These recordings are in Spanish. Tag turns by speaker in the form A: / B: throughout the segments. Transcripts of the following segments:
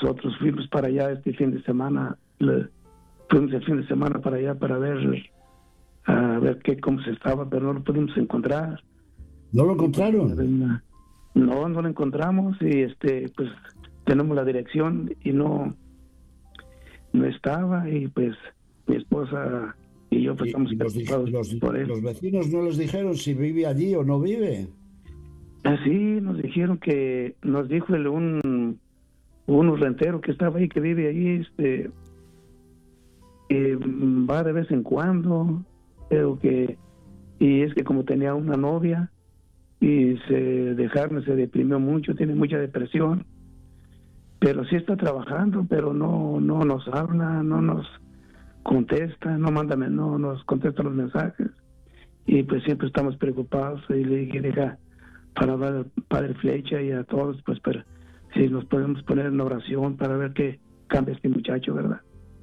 A: nosotros fuimos para allá este fin de semana, fuimos el fin de semana para allá para ver, a ver cómo se estaba, pero no lo pudimos encontrar.
B: ¿No lo encontraron?
A: No lo encontramos y pues tenemos la dirección y no estaba, y pues mi esposa y yo pues estamos preocupados por él.
B: ¿Los vecinos no les dijeron si vive allí o no vive?
A: Así nos dijeron nos dijo un rentero que estaba ahí, que vive ahí, que va de vez en cuando, pero y es que como tenía una novia y se deprimió mucho, tiene mucha depresión, pero sí está trabajando, pero no nos habla, no nos contesta, no nos contesta los mensajes, y pues siempre estamos preocupados. Y le dije para hablar al padre Flecha y a todos, pues para si nos podemos poner en oración para ver qué cambia este muchacho, ¿verdad?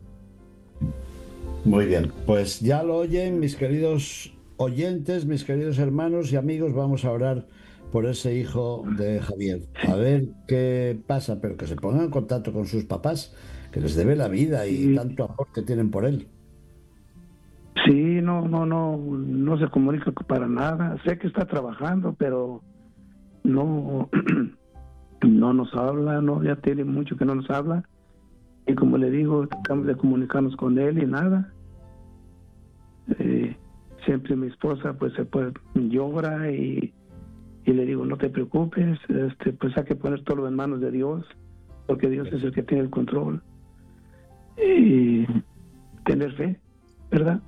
B: Muy bien, pues ya lo oyen mis queridos oyentes, mis queridos hermanos y amigos. Vamos a orar por ese hijo de Javier, a ver qué pasa, pero que se pongan en contacto con sus papás, que les debe la vida y tanto amor que tienen por él.
A: Sí, no se comunica para nada. Sé que está trabajando, pero no nos habla, ya tiene mucho que no nos habla. Y como le digo, tratamos de comunicarnos con él y nada. Siempre mi esposa pues llora y le digo, no te preocupes, pues hay que poner todo en manos de Dios, porque Dios es el que tiene el control. Y tener fe, ¿verdad?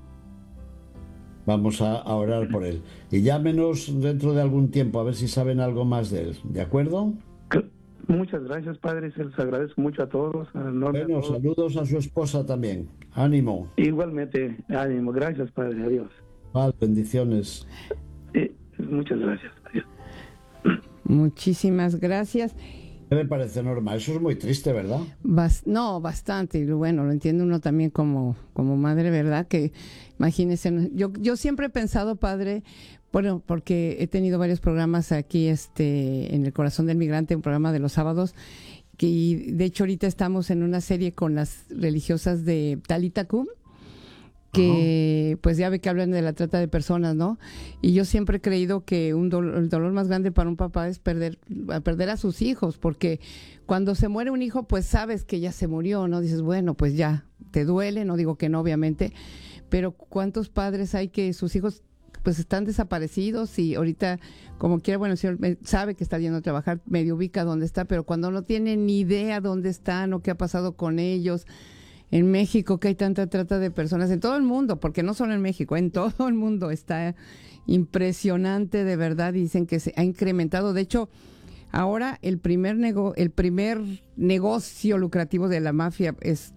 B: Vamos a orar por él. Y llámenos dentro de algún tiempo a ver si saben algo más de él, ¿de acuerdo?
A: Muchas gracias, padre, se les agradezco mucho a todos.
B: Bueno, saludos a su esposa también. Ánimo.
A: Igualmente, ánimo. Gracias, padre. Adiós.
B: Vale, bendiciones.
A: Muchas gracias. Adiós.
C: Muchísimas gracias.
B: ¿Qué le parece, Norma? Eso es muy triste, ¿verdad?
C: No, bastante. Y bueno, lo entiende uno también como madre, ¿verdad? Que imagínese, yo siempre he pensado, padre, bueno, porque he tenido varios programas aquí en El Corazón del Migrante, un programa de los sábados, y de hecho ahorita estamos en una serie con las religiosas de Talitha Kum, que pues ya ve que hablan de la trata de personas, ¿no? Y yo siempre he creído que el dolor más grande para un papá es perder a sus hijos, porque cuando se muere un hijo, pues sabes que ya se murió, ¿no? Dices, bueno, pues ya, te duele, no digo que no, obviamente, pero ¿cuántos padres hay que sus hijos pues están desaparecidos? Y ahorita, como quiera, bueno, el señor sabe que está yendo a trabajar, medio ubica dónde está, pero cuando no tiene ni idea dónde están o qué ha pasado con ellos. En México, que hay tanta trata de personas, en todo el mundo, porque no solo en México, en todo el mundo está impresionante, de verdad. Dicen que se ha incrementado. De hecho, ahora el primer negocio lucrativo de la mafia es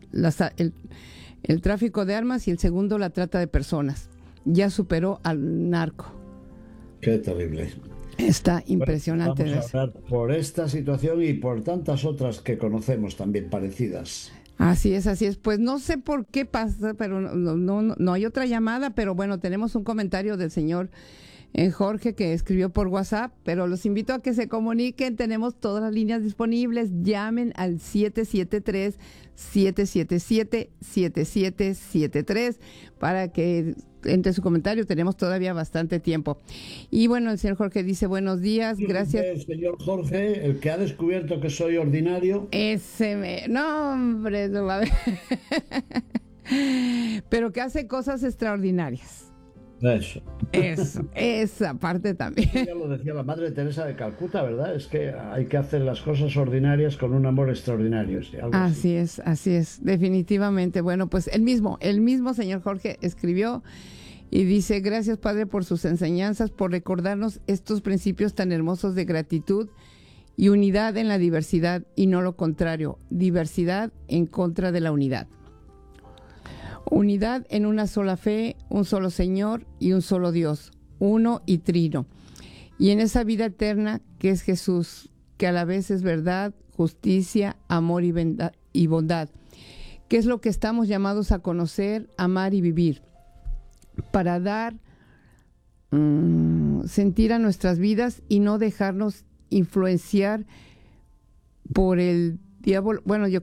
C: el tráfico de armas, y el segundo, la trata de personas. Ya superó al narco.
B: Qué terrible.
C: Está impresionante.
B: Vamos a hablar por esta situación y por tantas otras que conocemos también parecidas.
C: Así es. Pues no sé por qué pasa, pero no hay otra llamada, pero bueno, tenemos un comentario del señor Jorge, que escribió por WhatsApp, pero los invito a que se comuniquen, tenemos todas las líneas disponibles, llamen al 773-777-7773 para que entre su comentario, tenemos todavía bastante tiempo. Y bueno, el señor Jorge dice, buenos días, gracias.
B: El señor Jorge, el que ha descubierto que soy ordinario.
C: No, hombre, no va a ver. Pero que hace cosas extraordinarias.
B: Eso,
C: esa parte también.
B: Ya lo decía la Madre Teresa de Calcuta, ¿verdad? Es que hay que hacer las cosas ordinarias con un amor extraordinario. ¿Sí?
C: Así es, definitivamente. Bueno, pues el mismo señor Jorge escribió y dice, gracias, Padre, por sus enseñanzas, por recordarnos estos principios tan hermosos de gratitud y unidad en la diversidad, y no lo contrario, diversidad en contra de la unidad. Unidad en una sola fe, un solo Señor y un solo Dios, uno y trino. Y en esa vida eterna que es Jesús, que a la vez es verdad, justicia, amor y bondad, que es lo que estamos llamados a conocer, amar y vivir, para dar sentir a nuestras vidas y no dejarnos influenciar por el diablo. Bueno, yo